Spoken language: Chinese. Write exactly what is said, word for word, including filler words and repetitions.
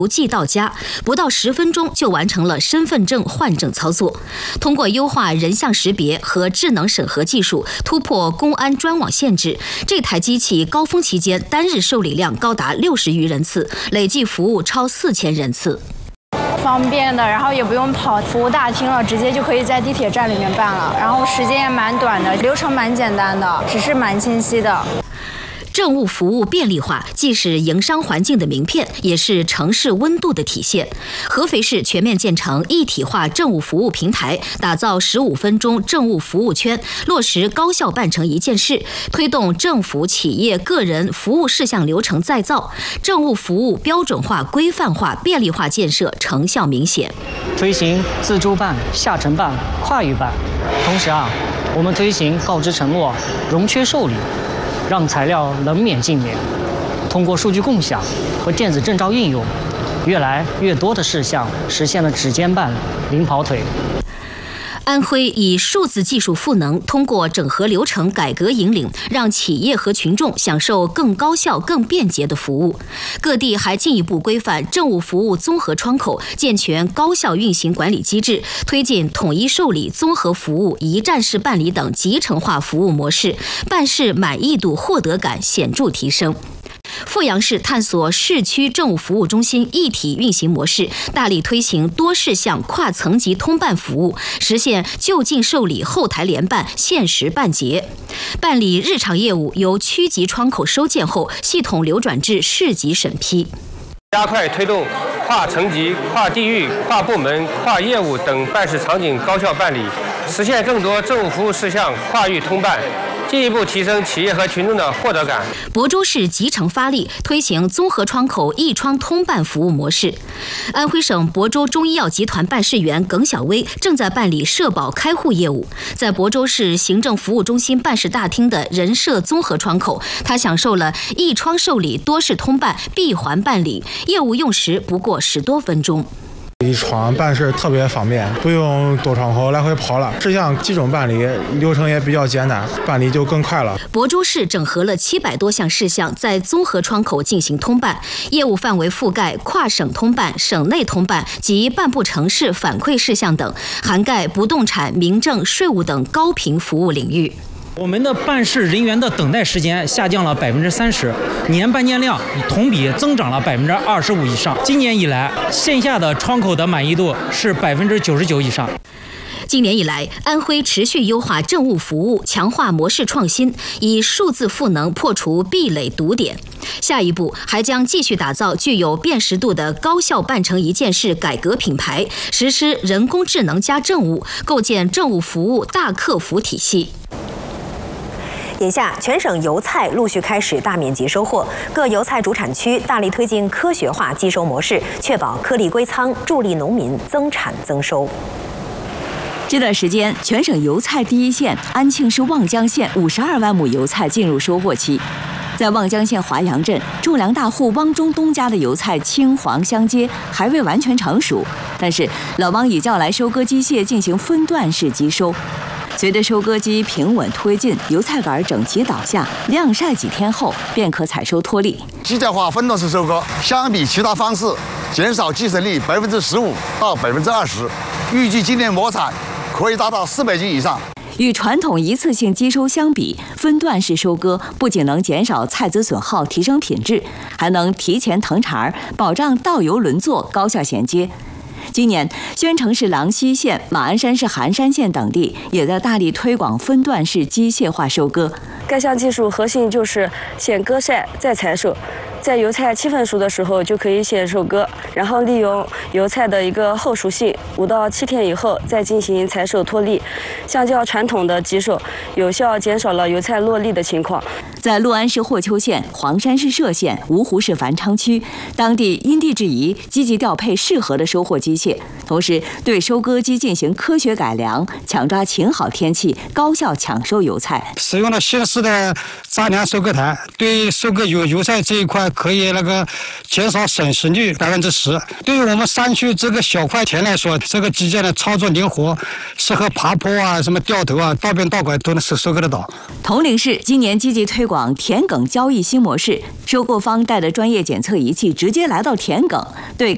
寄到家，不到十分钟就完成了身份证换证操作。通过优化人像识别和智能审核技术，突破公安专网限制，这台机器高峰期间单日受理量高达六十余人次，累计服务超四千人次。 方便的，然后也不用跑服务大厅了，直接就可以在地铁站里面办了，然后时间也蛮短的，流程蛮简单的，只是蛮清晰的。 政务服务便利化既是营商环境的名片，也是城市温度的体现。合肥市全面建成一体化政务服务平台，打造十五分钟政务服务圈，落实高效办成一件事，推动政府、企业、个人服务事项流程再造，政务服务标准化、规范化、便利化建设成效明显。 推行自助办、下沉办、跨域办，同时啊，我们推行告知承诺、容缺受理。让材料能免尽免，通过数据共享和电子证照应用，越来越多的事项实现了指尖办、零跑腿。 安徽以数字技术赋能，通过整合流程改革引领，让企业和群众享受更高效、更便捷的服务。各地还进一步规范政务服务综合窗口，健全高效运行管理机制，推进统一受理、综合服务、一站式办理等集成化服务模式，办事满意度、获得感显著提升。阜阳市探索市区政务服务中心一体运行模式，大力推行多事项跨层级通办服务，实现就近受理、后台联办、限时办结。办理日常业务由区级窗口收件后，系统流转至市级审批。 加快推动跨层级、跨地域、跨部门、跨业务等办事场景高效办理，实现更多政务服务事项跨域通办，进一步提升企业和群众的获得感。 亳州市集成发力，推行综合窗口一窗通办服务模式。安徽省亳州中医药集团办事员耿小薇正在办理社保开户业务，在亳州市行政服务中心办事大厅的人社综合窗口，他享受了一窗受理、多事通办、闭环办理，业务用时不过十多分钟。 一窗办事特别方便，不用多窗口来回跑了，事项集中办理，流程也比较简单，办理就更快了。 亳州市整合了七百多项事项，在综合窗口进行通办，业务范围覆盖跨省通办、省内通办及办不成事反馈事项等，涵盖不动产、民政、税务等高频服务领域。 我们的办事人员的等待时间下降了百分之三十，年办件量同比增长了百分之二十五以上。今年以来，线下的窗口的满意度是百分之九十九以上。 今年以来，安徽持续优化政务服务，强化模式创新，以数字赋能破除壁垒堵点。下一步还将继续打造具有辨识度的高效办成一件事改革品牌，实施人工智能加政务，构建政务服务大客服体系。 眼下，全省油菜陆续开始大面积收获，各油菜主产区大力推进科学化机收模式，确保颗粒归仓，助力农民增产增收。 这段时间，全省油菜第一线安庆市望江县五十二万亩油菜进入收获期。在望江县华阳镇，种粮大户汪中东家的油菜青黄相接，还未完全成熟，但是老汪已叫来收割机械进行分段式机收。随着收割机平稳推进，油菜杆整齐倒下，晾晒几天后便可采收脱粒。 机械化分段式收割相比其他方式，减少计成率百分之十五到百分之二十，预计今年亩产可以达到四百斤以上。 与传统一次性机收相比，分段式收割不仅能减少菜籽损耗、提升品质，还能提前腾茬，保障稻油轮作高效衔接。今年，宣城市郎溪县、马鞍山市寒山县等地也在大力推广分段式机械化收割。 该项技术核心就是先割晒再采收，在油菜七分熟的时候就可以先收割，然后利用油菜的一个后熟性，五到七天以后再进行采收脱粒。相较传统的机收，有效减少了油菜落粒的情况。 在六安市霍丘县、黄山市歙县、芜湖市繁昌区，当地因地制宜，积极调配适合的收获机械，同时对收割机进行科学改良，抢抓晴好天气，高效抢收油菜。 使用了新式的杂粮收割台，对收割油油菜这一块可以那个减少损失率百分之十。对于我们山区这个小块田来说，这个机械的操作灵活，适合爬坡啊、什么掉头啊、倒边倒拐都能收收割得到。 铜陵市今年积极推广田埂交易新模式，收购方带着专业检测仪器直接来到田埂，对